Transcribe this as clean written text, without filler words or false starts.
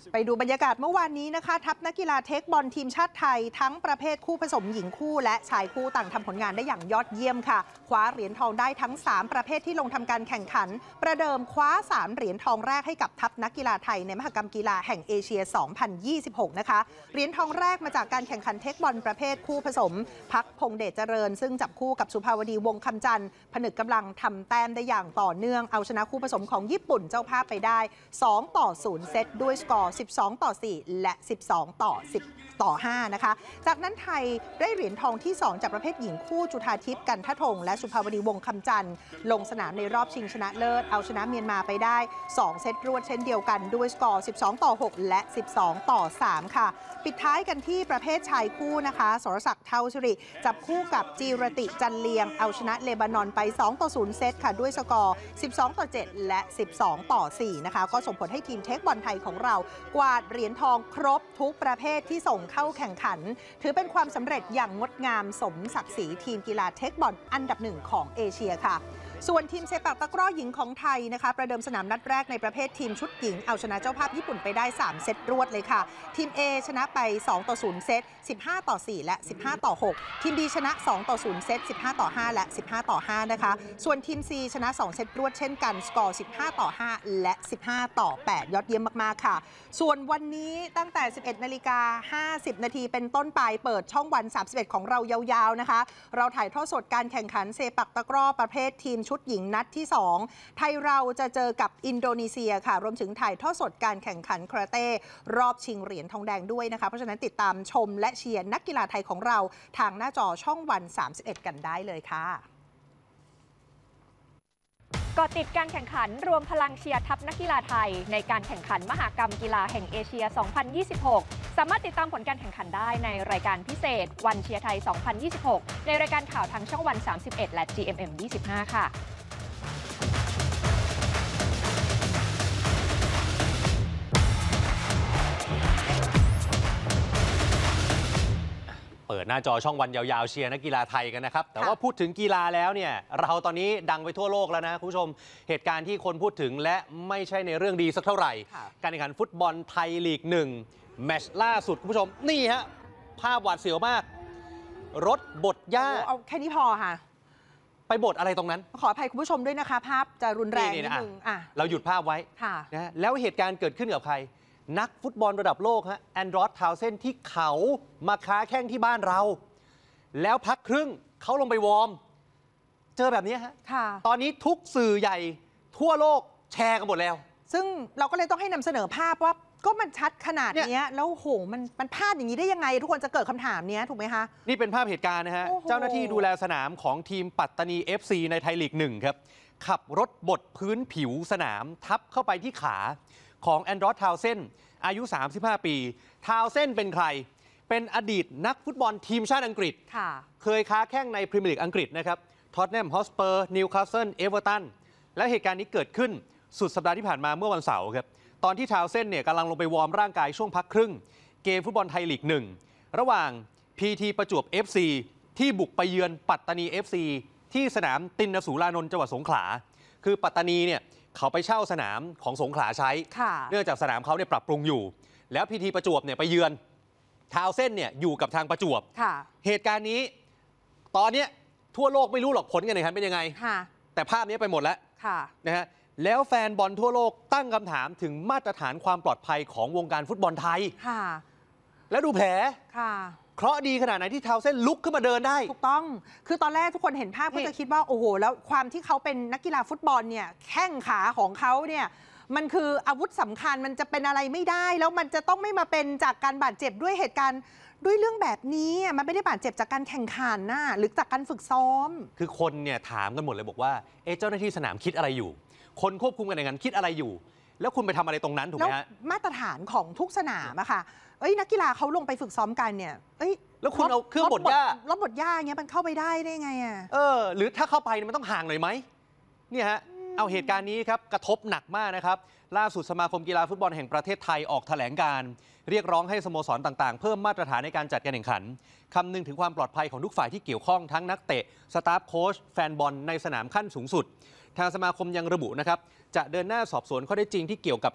ไปดูบรรยากาศเมื่อวานนี้นะคะทัพนักกีฬาเทคบอลทีมชาติไทยทั้งประเภทคู่ผสมหญิงคู่และชายคู่ต่างทำผลงานได้อย่างยอดเยี่ยมค่ะคว้าเหรียญทองได้ทั้ง3ประเภทที่ลงทำการแข่งขันประเดิมคว้า3เหรียญทองแรกให้กับทัพนักกีฬาไทยในมหกรรมกีฬาแห่งเอเชีย 2026 นะคะเหรียญทองแรกมาจากการแข่งขันเทคบอลประเภทคู่ผสมพักพงษ์เดชเจริญซึ่งจับคู่กับสุภาวดีวงคำจันทร์ผนึกกำลังทำแต้มได้อย่างต่อเนื่องเอาชนะคู่ผสมของญี่ปุ่นเจ้าภาพไปได้2-0 เซตด้วยสกอร์12-4 และ 12-10-5 นะคะจากนั้นไทยได้เหรียญทองที่ 2 จากประเภทหญิงคู่จุฑาทิพย์กันทะธงและสุภาวดีวงคำจันทร์ลงสนามในรอบชิงชนะเลิศเอาชนะเมียนมาไปได้2 เซตรวดเช่นเดียวกันด้วยสกอร์12-6 และ 12-3 ค่ะปิดท้ายกันที่ประเภทชายคู่นะคะสรศักดิ์เท่าสิริจับคู่กับจีรติจันเลียงเอาชนะเลบานอนไป2-0 เซตค่ะด้วยสกอร์12-7 และ 12-4 นะคะก็ส่งผลให้ทีมเทคบอลไทยของเรากวาดเหรียญทองครบทุกประเภทที่ส่งเข้าแข่งขันถือเป็นความสำเร็จอย่างงดงามสมศักดิ์ศรีทีมกีฬาเทคบอลอันดับ1ของเอเชียค่ะส่วนทีมเซปักตะกร้อหญิงของไทยนะคะประเดิมสนามนัดแรกในประเภททีมชุดหญิงเอาชนะเจ้าภาพญี่ปุ่นไปได้3 เซตรวดเลยค่ะทีม A ชนะไป2-0 เซต15-4 และ15-6ทีม B ชนะ2-0 เซต15-5 และ15-5 นะคะส่วนทีม C ชนะ2 เซตรวดเช่นกันสกอร์15-5 และ15-8ยอดเยี่ยมมากๆค่ะส่วนวันนี้ตั้งแต่ 11:50 น.เป็นต้นไปเปิดช่องวัน31ของเรายาวๆนะคะเราถ่ายทอดสดการแข่งขันเซปักตะกร้อประเภททีมชุดหญิงนัดที่2ไทยเราจะเจอกับอินโดนีเซียค่ะรวมถึงถ่ายทอดสดการแข่งขันคาราเต้รอบชิงเหรียญทองแดงด้วยนะคะเพราะฉะนั้นติดตามชมและเชียร์นักกีฬาไทยของเราทางหน้าจอช่องวัน31กันได้เลยค่ะก่อติดการแข่งขันรวมพลังเชียร์ทัพนักกีฬาไทยในการแข่งขันมหกรรมกีฬาแห่งเอเชีย 2026 สามารถติดตามผลการแข่งขันได้ในรายการพิเศษวันเชียร์ไทย 2026 ในรายการข่าวทางช่องวัน 31 และ GMM 25 ค่ะเปิดหน้าจอช่องวันยาวๆเชียร์นักกีฬาไทยกันนะครับแต่ว่าพูดถึงกีฬาแล้วเนี่ยเราตอนนี้ดังไปทั่วโลกแล้วนะคุณผู้ชมเหตุการณ์ที่คนพูดถึงและไม่ใช่ในเรื่องดีสักเท่าไหร่การแข่งขันฟุตบอลไทยลีก1แมตช์ล่าสุดคุณผู้ชมนี่ฮะภาพหวาดเสียวมากรถบดหญ้าเอาแค่นี้พอค่ะไปบดอะไรตรงนั้นขออภัยคุณผู้ชมด้วยนะคะภาพจะรุนแรงนิดนึงเราหยุดภาพไว้นะแล้วเหตุการณ์เกิดขึ้นกับใครนักฟุตบอลระดับโลกฮะแอนดรอส ทาวเซนที่เขามาค้าแข้งที่บ้านเราแล้วพักครึ่งเขาลงไปวอร์มเจอแบบนี้ฮะตอนนี้ทุกสื่อใหญ่ทั่วโลกแชร์กันหมดแล้วซึ่งเราก็เลยต้องให้นำเสนอภาพว่าก็มันชัดขนาดนี้แล้วโหมันพลาดอย่างนี้ได้ยังไงทุกคนจะเกิดคำถามนี้ถูกไหมคะนี่เป็นภาพเหตุการณ์นะฮะเจ้าหน้าที่ดูแลสนามของทีมปัตตานี FC ในไทยลีก1ครับขับรถบดพื้นผิวสนามทับเข้าไปที่ขาของแอนดรอส ทาวเซนอายุ35 ปีทาวเซนเป็นใครเป็นอดีตนักฟุตบอลทีมชาติอังกฤษเคยค้าแข้งในพรีเมียร์ลีกอังกฤษนะครับท็อตแนมฮอสเปอร์นิวคาสเซิลเอเวอร์ตันและเหตุการณ์นี้เกิดขึ้นสุดสัปดาห์ที่ผ่านมาเมื่อวันเสาร์ครับตอนที่ทาวเซนเนี่ยกำลังลงไปวอร์มร่างกายช่วงพักครึ่งเกมฟุตบอลไทยลีก1ระหว่าง PT ประจวบ FC ที่บุกไปเยือนปัตตานี FC ที่สนามตินสูรานนท์จังหวัดสงขลาคือปัตตานีเนี่ยเขาไปเช่าสนามของสงขลาใช้เนื่องจากสนามเขาเนี่ยปรับปรุงอยู่แล้วพีทีประจวบเนี่ยไปเยือนทาวเส้นเนี่ยอยู่กับทางประจวบเหตุการณ์นี้ตอนนี้ทั่วโลกไม่รู้หรอกผลการแข่งขันเป็นยังไงแต่ภาพนี้ไปหมดแล้วนะฮะแล้วแฟนบอลทั่วโลกตั้งคำถามถึงมาตรฐานความปลอดภัยของวงการฟุตบอลไทยแล้วดูแผลเคราะห์ดีขนาดไหนที่ทาวเส้นลุกขึ้นมาเดินได้ถูกต้องคือตอนแรกทุกคนเห็นภาพก็จะคิดว่าโอ้โหแล้วความที่เขาเป็นนักกีฬาฟุตบอลเนี่ยแข้งขาของเขาเนี่ยมันคืออาวุธสำคัญมันจะเป็นอะไรไม่ได้แล้วมันจะต้องไม่มาเป็นจากการบาดเจ็บด้วยเหตุการณ์ด้วยเรื่องแบบนี้มันไม่ได้บาดเจ็บจากการแข่งขันนะหรือจากการฝึกซ้อมคือคนเนี่ยถามกันหมดเลยบอกว่าเจ้าหน้าที่สนามคิดอะไรอยู่คนควบคุมการแข่งขันคิดอะไรอยู่แล้วคุณไปทำอะไรตรงนั้นถูกไหมฮะมาตรฐานของทุกสนามอะค่ะนักกีฬาเขาลงไปฝึกซ้อมกันเนี่ยแล้วคุณเอาเครื่องบดหญ้ารถบดหญ้าเงี้ยมันเข้าไปได้ไงอะหรือถ้าเข้าไปมันต้องห่างหน่อยไหมเนี่ยฮะเอาเหตุการณ์นี้ครับกระทบหนักมากนะครับล่าสุดสมาคมกีฬาฟุตบอลแห่งประเทศไทยออกแถลงการเรียกร้องให้สโมสรต่างๆเพิ่มมาตรฐานในการจัดการแข่งขันคำนึงถึงความปลอดภัยของทุกฝ่ายที่เกี่ยวข้องทั้งนักเตะสตาฟโค้ชแฟนบอลในสนามขั้นสูงสุดทางสมาคมยังระบุนะครับจะเดินหน้าสอบสวนข้อเท็จจริงที่เกี่ยวกับ